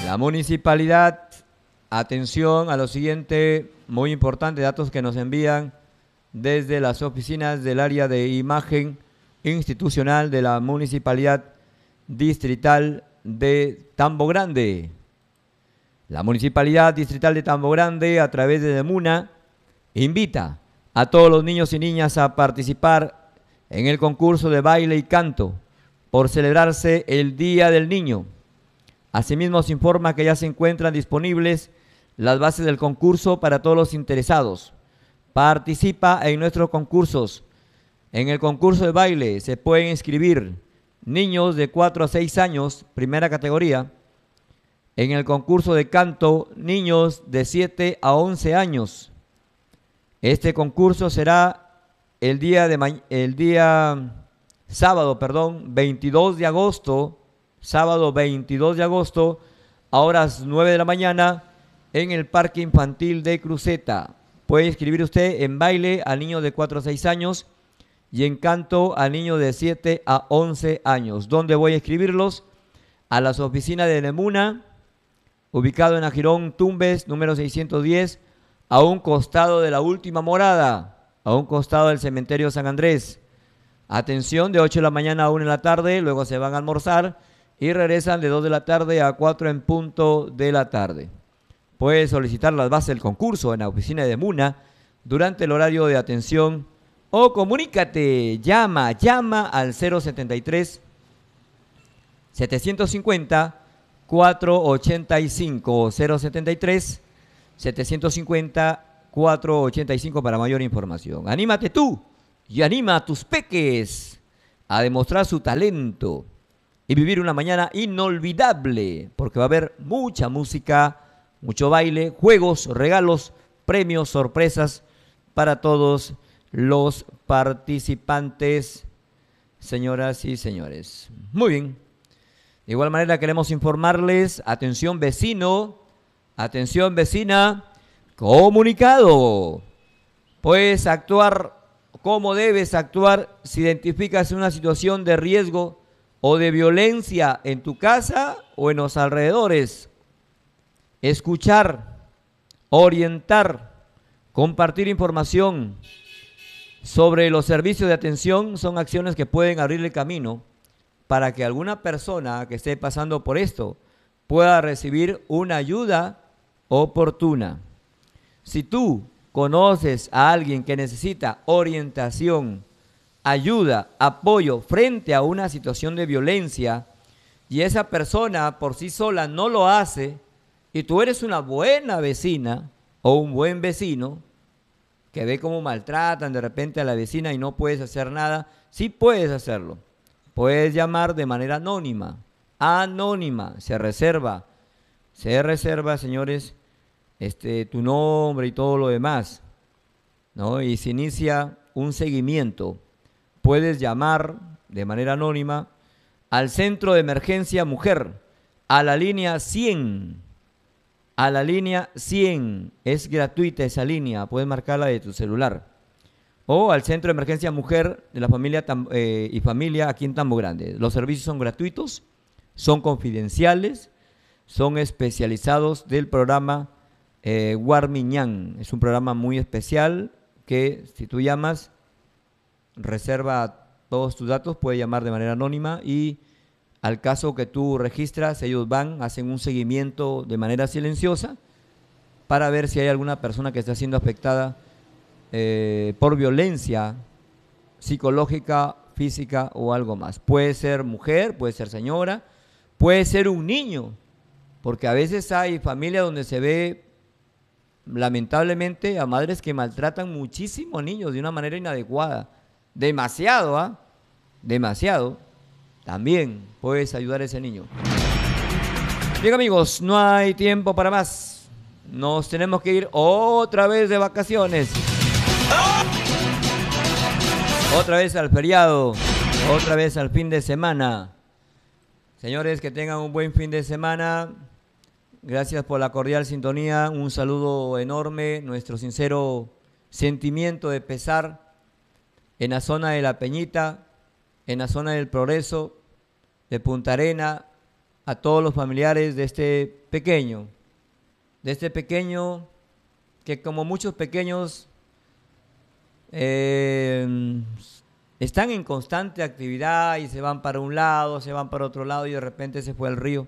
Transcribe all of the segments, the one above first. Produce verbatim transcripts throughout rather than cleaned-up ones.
La municipalidad, atención a lo siguiente, muy importante, datos que nos envían desde las oficinas del área de imagen institucional de la Municipalidad Distrital de Tambo Grande. La Municipalidad Distrital de Tambo Grande, a través de DEMUNA, invita a todos los niños y niñas a participar en el concurso de baile y canto por celebrarse el Día del Niño. Asimismo, se informa que ya se encuentran disponibles las bases del concurso para todos los interesados. Participa en nuestros concursos. En el concurso de baile se pueden inscribir niños de cuatro a seis años, primera categoría. En el concurso de canto, niños de siete a once años. Este concurso será el día, de, el día sábado, perdón, veintidós de agosto, sábado veintidós de agosto, a horas nueve de la mañana, en el Parque Infantil de Cruceta. Puede inscribir usted en baile a niños de cuatro a seis años y en canto a niños de siete a once años. ¿Dónde voy a inscribirlos? A las oficinas de DEMUNA, ubicado en Ajirón Tumbes, número seiscientos diez, a un costado de la Última Morada, a un costado del Cementerio San Andrés. Atención, de ocho de la mañana a una de la tarde, luego se van a almorzar y regresan de dos de la tarde a cuatro en punto de la tarde. Puedes solicitar las bases del concurso en la oficina de DEMUNA durante el horario de atención o comunícate, llama, llama al cero setenta y tres, setecientos cincuenta, cuatrocientos ochenta y cinco, cero setenta y tres, setecientos cincuenta, cuatrocientos ochenta y cinco para mayor información. Anímate tú y anima a tus peques a demostrar su talento y vivir una mañana inolvidable, porque va a haber mucha música, mucho baile, juegos, regalos, premios, sorpresas para todos los participantes, señoras y señores. Muy bien. De igual manera queremos informarles, atención vecino, atención vecina, comunicado. Puedes actuar como debes actuar si identificas una situación de riesgo o de violencia en tu casa o en los alrededores. Escuchar, orientar, compartir información sobre los servicios de atención son acciones que pueden abrir el camino para que alguna persona que esté pasando por esto pueda recibir una ayuda oportuna. Si tú conoces a alguien que necesita orientación, ayuda, apoyo frente a una situación de violencia y esa persona por sí sola no lo hace y tú eres una buena vecina o un buen vecino que ve cómo maltratan de repente a la vecina y no puedes hacer nada, sí puedes hacerlo. Puedes llamar de manera anónima, anónima, se reserva, se reserva, señores, este, tu nombre y todo lo demás, ¿no? Y se inicia un seguimiento. Puedes llamar de manera anónima al Centro de Emergencia Mujer, a la línea cien, a la línea cien, es gratuita esa línea, puedes marcarla de tu celular. O al Centro de Emergencia Mujer de la familia eh, y familia aquí en Tambo Grande. Los servicios son gratuitos, son confidenciales, son especializados del programa eh, Guarmiñán. Es un programa muy especial que si tú llamas, reserva todos tus datos, puedes llamar de manera anónima y al caso que tú registras, ellos van, hacen un seguimiento de manera silenciosa para ver si hay alguna persona que está siendo afectada Eh, por violencia psicológica, física o algo más. Puede ser mujer, puede ser señora, puede ser un niño, porque a veces hay familias donde se ve lamentablemente a madres que maltratan muchísimo a niños de una manera inadecuada, demasiado, ¿ah? Demasiado. También puedes ayudar a ese niño. Bien amigos, no hay tiempo para más, nos tenemos que ir otra vez de vacaciones. Otra vez al feriado, otra vez al fin de semana. Señores, que tengan un buen fin de semana. Gracias por la cordial sintonía. Un saludo enorme, nuestro sincero sentimiento de pesar en la zona de La Peñita, en la zona del Progreso, de Punta Arena, a todos los familiares de este pequeño, de este pequeño que como muchos pequeños eh, están en constante actividad y se van para un lado, se van para otro lado y de repente se fue al río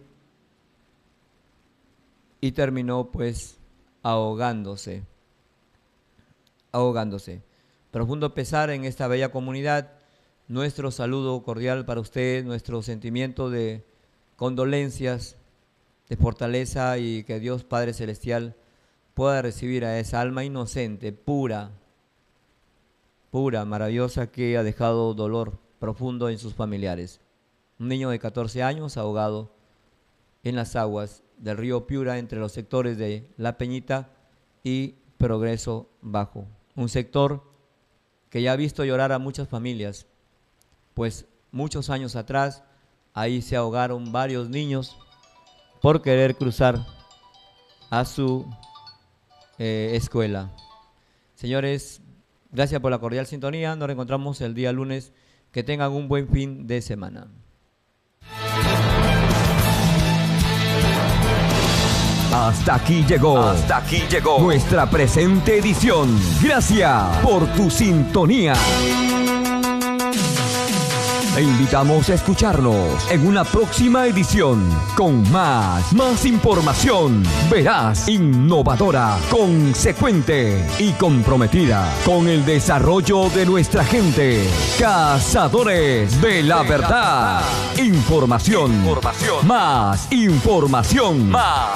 y terminó pues ahogándose, ahogándose. Profundo pesar en esta bella comunidad, nuestro saludo cordial para usted, nuestro sentimiento de condolencias, de fortaleza y que Dios Padre Celestial pueda recibir a esa alma inocente, pura, pura, maravillosa, que ha dejado dolor profundo en sus familiares. Un niño de catorce años ahogado en las aguas del río Piura entre los sectores de La Peñita y Progreso Bajo. Un sector que ya ha visto llorar a muchas familias, pues muchos años atrás ahí se ahogaron varios niños por querer cruzar a su eh, escuela. Señores, gracias por la cordial sintonía. Nos reencontramos el día lunes. Que tengan un buen fin de semana. Hasta aquí llegó. Hasta aquí llegó nuestra presente edición. Gracias por tu sintonía. Te invitamos a escucharnos en una próxima edición con más, más información veraz, innovadora, consecuente y comprometida con el desarrollo de nuestra gente. Cazadores de la verdad. Información. Información. Más información. Más.